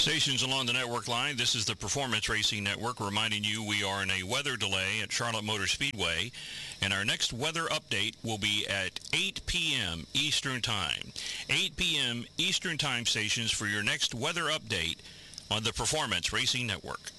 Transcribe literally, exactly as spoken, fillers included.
Stations along the network line, this is the Performance Racing Network reminding you we are in a weather delay at Charlotte Motor Speedway, and our next weather update will be at eight p.m. Eastern Time. eight p.m. Eastern Time stations for your next weather update on the Performance Racing Network.